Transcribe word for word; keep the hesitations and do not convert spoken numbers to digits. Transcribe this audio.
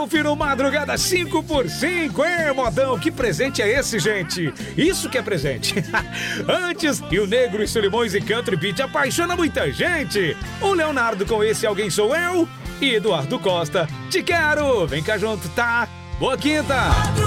confira o Madrugada cinco por cinco, hein, modão? Que presente é esse, gente? Isso que é presente. Antes, Rio Negro e Solimões e Country Beat apaixona muita gente. O Leonardo com esse Alguém Sou Eu e Eduardo Costa, Te Quero. Vem cá junto, tá? Boa quinta!